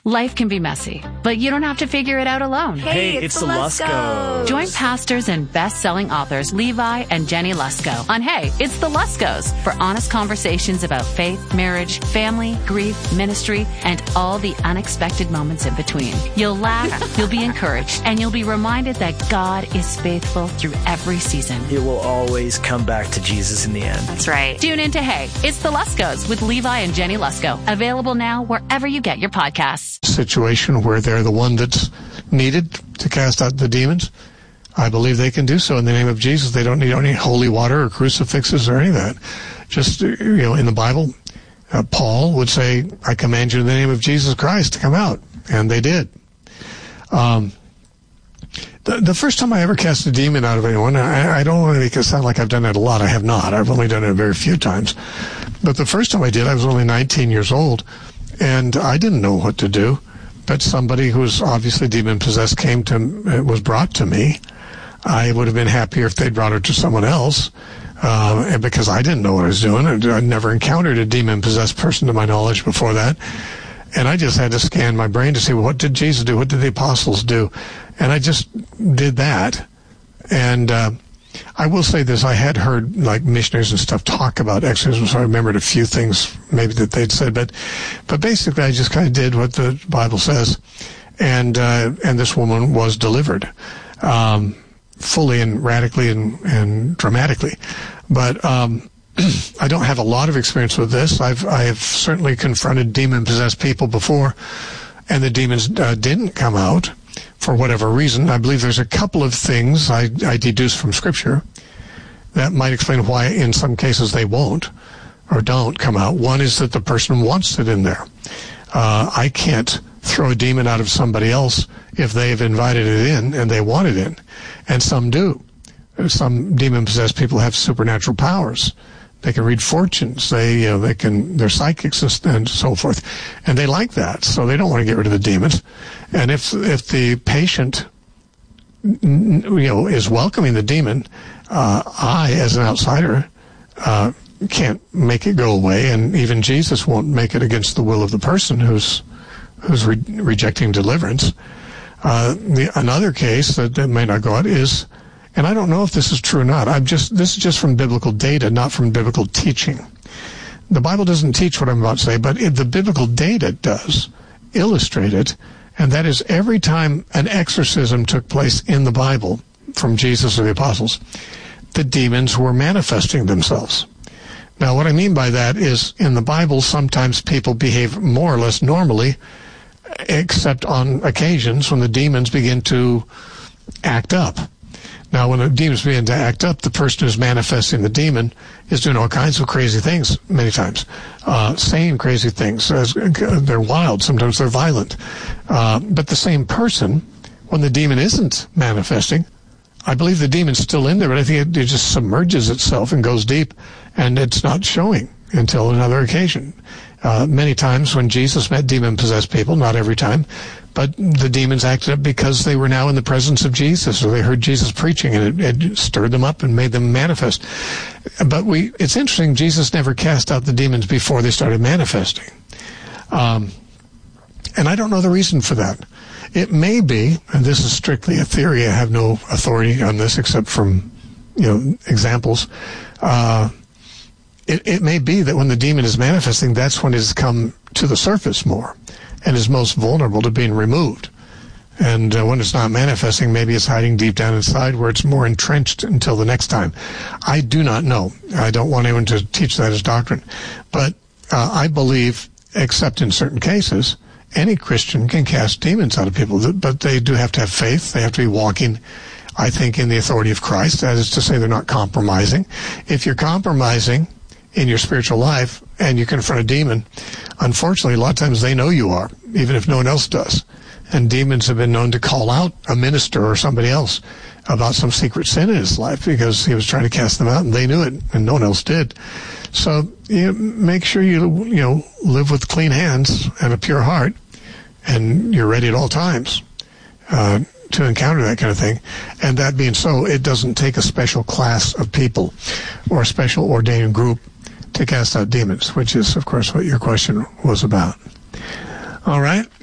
Life can be messy, but you don't have to figure it out alone. Hey, it's the Luskos. Join pastors and best-selling authors Levi and Jenny Lusko on Hey, It's the Luskos for honest conversations about faith, marriage, family, grief, ministry, and all the unexpected moments in between. You'll laugh, you'll be encouraged, and you'll be reminded that God is faithful through every season. It will always come back to Jesus in the end. That's right. Tune in to Hey, It's the Luskos with Levi and Jenny Lusko. Available now wherever you get your podcasts. Situation where they're the one that's needed to cast out the demons, I believe they can do so in the name of Jesus. They don't need any holy water or crucifixes or any of that. Just, in the Bible, Paul would say, I command you in the name of Jesus Christ to come out. And they did. The first time I ever cast a demon out of anyone, I don't want to make it sound like I've done it a lot. I have not. I've only done it a very few times. But the first time I did, I was only 19 years old. And I didn't know what to do, but somebody who was obviously demon-possessed was brought to me. I would have been happier if they'd brought her to someone else, and because I didn't know what I was doing. I'd never encountered a demon-possessed person to my knowledge before that. And I just had to scan my brain to see, what did Jesus do? What did the apostles do? And I just did that. And I will say this, I had heard like missionaries and stuff talk about exorcism, so I remembered a few things maybe that they'd said, but basically I just kind of did what the Bible says, and this woman was delivered, fully and radically and dramatically. But I don't have a lot of experience with this. I've certainly confronted demon-possessed people before, and the demons didn't come out. For whatever reason. I believe there's a couple of things I deduce from Scripture that might explain why in some cases they won't or don't come out. One is that the person wants it in there. I can't throw a demon out of somebody else if they've invited it in and they want it in. And some do. Some demon-possessed people have supernatural powers. They can read fortunes. They're psychics and so forth. And they like that, so they don't want to get rid of the demons. And if the patient, is welcoming the demon, I, as an outsider, can't make it go away. And even Jesus won't make it against the will of the person who's rejecting deliverance. Another case that may not go out is, and I don't know if this is true or not. This is just from biblical data, not from biblical teaching. The Bible doesn't teach what I'm about to say, but the biblical data does illustrate it, and that is every time an exorcism took place in the Bible from Jesus or the apostles, the demons were manifesting themselves. Now, what I mean by that is in the Bible, sometimes people behave more or less normally, except on occasions when the demons begin to act up. Now, when the demons begin to act up, the person who's manifesting the demon is doing all kinds of crazy things many times, saying crazy things. They're wild. Sometimes they're violent. But the same person, when the demon isn't manifesting, I believe the demon's still in there, but I think it just submerges itself and goes deep, and it's not showing until another occasion. Many times when Jesus met demon-possessed people, not every time, but the demons acted up because they were now in the presence of Jesus, or they heard Jesus preaching, and it stirred them up and made them manifest. But it's interesting, Jesus never cast out the demons before they started manifesting. And I don't know the reason for that. It may be, and this is strictly a theory, I have no authority on this except from, examples. It may be that when the demon is manifesting, that's when it has come to the surface more and is most vulnerable to being removed. And when it's not manifesting, maybe it's hiding deep down inside where it's more entrenched until the next time. I do not know. I don't want anyone to teach that as doctrine. But I believe, except in certain cases, any Christian can cast demons out of people. But they do have to have faith. They have to be walking, I think, in the authority of Christ. That is to say, they're not compromising. If you're compromising in your spiritual life and you confront a demon, unfortunately, a lot of times they know you are, even if no one else does. And demons have been known to call out a minister or somebody else about some secret sin in his life because he was trying to cast them out and they knew it and no one else did. So make sure you live with clean hands and a pure heart, and you're ready at all times to encounter that kind of thing. And that being so, it doesn't take a special class of people or a special ordained group to cast out demons, which is, of course, what your question was about. All right.